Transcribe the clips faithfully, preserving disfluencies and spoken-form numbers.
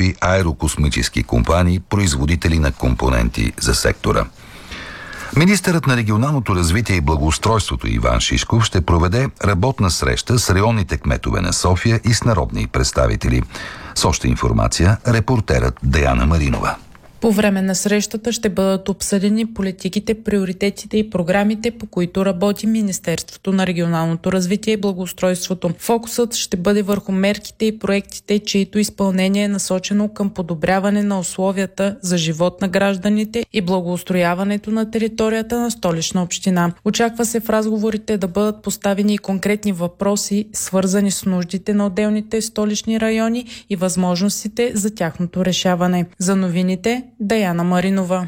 закупи аерокосмически компании, производители на компоненти за сектора. Министърът на регионалното развитие и благоустройството Иван Шишков ще проведе работна среща с районните кметове на София и с народни представители. С още информация репортерът Деяна Маринова. По време на срещата ще бъдат обсъдени политиките, приоритетите и програмите, по които работи Министерството на регионалното развитие и благоустройството. Фокусът ще бъде върху мерките и проектите, чието изпълнение е насочено към подобряване на условията за живот на гражданите и благоустрояването на територията на Столична община. Очаква се в разговорите да бъдат поставени и конкретни въпроси, свързани с нуждите на отделните столични райони и възможностите за тяхното решаване. За новините Деяна Маринова.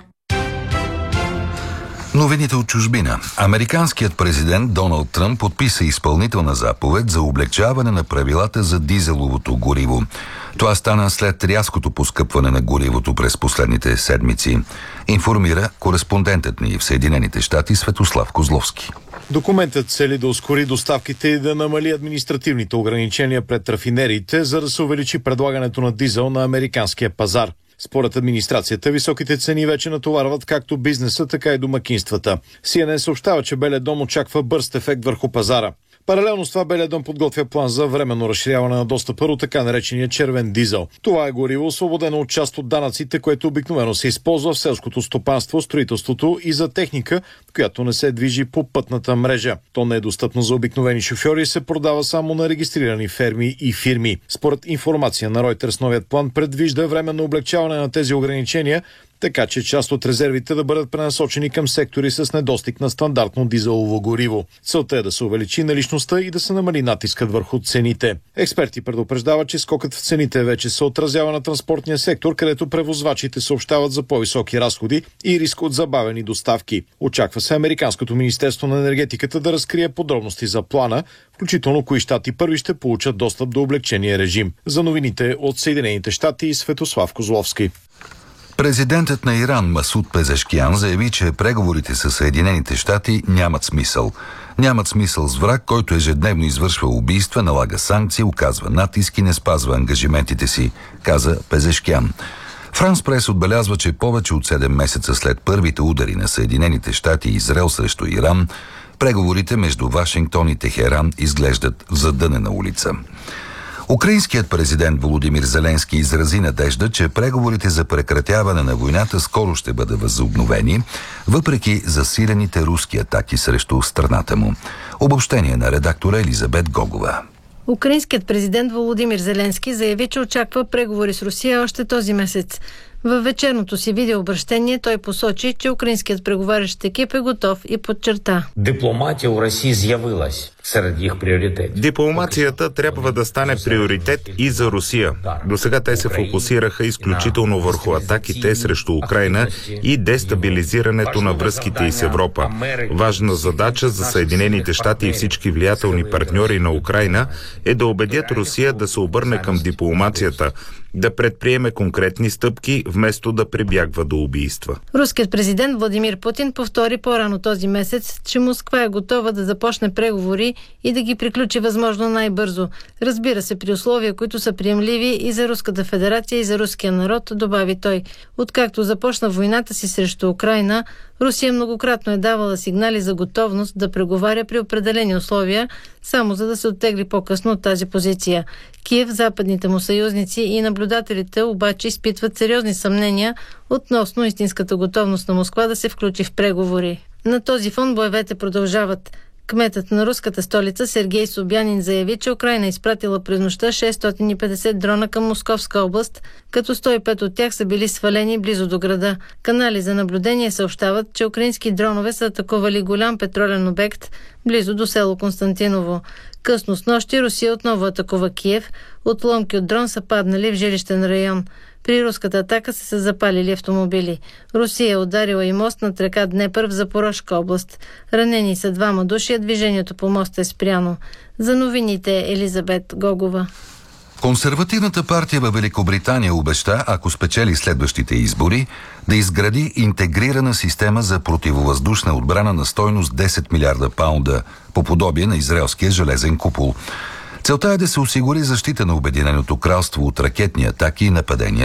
Новините от чужбина. Американският президент Доналд Тръмп подписа изпълнителна заповед за облекчаване на правилата за дизеловото гориво. Това стана след рязкото поскъпване на горивото през последните седмици. Информира кореспондентът ни в Съединените щати Светослав Козловски. Документът цели да ускори доставките и да намали административните ограничения пред рафинериите, за да се увеличи предлагането на дизел на американския пазар. Според администрацията, високите цени вече натоварват както бизнеса, така и домакинствата. Си Ен Ен съобщава, че Белия дом очаква бърз ефект върху пазара. Паралелно с това Белия дом подготвя план за временно разширяване на достъпа до така наречения червен дизел. Това е гориво, освободено от част от данъците, което обикновено се използва в селското стопанство, строителството и за техника, която не се движи по пътната мрежа. То не е достъпно за обикновени шофьори и се продава само на регистрирани ферми и фирми. Според информация на Reuters, новият план предвижда временно облегчаване на тези ограничения, така че част от резервите да бъдат пренасочени към сектори с недостиг на стандартно дизелово гориво. Целта е да се увеличи наличността и да се намали натискът върху цените. Експерти предупреждават, че скокът в цените вече се отразява на транспортния сектор, където превозвачите съобщават за по-високи разходи и риск от забавени доставки. Очаква се Американското министерство на енергетиката да разкрие подробности за плана, включително кои щати първи ще получат достъп до облегчения режим. За новините от Съединените щати Светослав Козловски. Президентът на Иран Масуд Пезешкиян заяви, че преговорите с Съединените щати нямат смисъл. Нямат смисъл с враг, който ежедневно извършва убийства, налага санкции, оказва натиск и не спазва ангажиментите си, каза Пезешкиян. Франс Прес отбелязва, че повече от седем месеца след първите удари на Съединените щати и Израел срещу Иран, преговорите между Вашингтон и Техеран изглеждат в задънена улица. Украинският президент Володимир Зеленски изрази надежда, че преговорите за прекратяване на войната скоро ще бъдат възобновени, въпреки засилените руски атаки срещу страната му. Обобщение на редактора Елизабет Гогова. Украинският президент Володимир Зеленски заяви, че очаква преговори с Русия още този месец. Във вечерното си видеообращение той посочи, че украинският преговарящ екип е готов и подчерта: Дипломатия у Русия з'явилась сред их приоритетів. Дипломацията трябва да стане приоритет и за Русия. До сега те се фокусираха изключително върху атаките срещу Украйна и дестабилизирането на връзките и с Европа. Важна задача за Съединените щати и всички влиятелни партньори на Украйна е да убедят Русия да се обърне към дипломацията, да предприеме конкретни стъпки, вместо да прибягва до убийства. Руският президент Владимир Путин повтори по-рано този месец, че Москва е готова да започне преговори и да ги приключи възможно най-бързо. Разбира се, при условия, които са приемливи и за Руската федерация, и за руския народ, добави той. Откакто започна войната си срещу Украйна, Русия многократно е давала сигнали за готовност да преговаря при определени условия, само за да се оттегли по-късно от тази позиция. Киев, западните му съюзници и наблюдателите обаче изпитват сериозни съмнения относно истинската готовност на Москва да се включи в преговори. На този фон боевете продължават. Кметът на руската столица Сергей Собянин заяви, че Украйна изпратила през нощта шестстотин и петдесет дрона към Московска област, като сто и пет от тях са били свалени близо до града. Канали за наблюдение съобщават, че украински дронове са атакували голям петролен обект близо до село Константиново. Късно с нощи Русия отново атакува Киев. Отломки от дрон са паднали в жилищен район. При руската атака се са запалили автомобили. Русия е ударила и мост над река Днепър в Запорожка област. Ранени са двама души, а движението по моста е спряно. За новините Елизабет Гогова. Консервативната партия във Великобритания обеща, ако спечели следващите избори, да изгради интегрирана система за противовъздушна отбрана на стойност десет милиарда паунда, по подобие на израелския железен купол. Целта е да се осигури защита на Обединеното кралство от ракетни атаки и нападения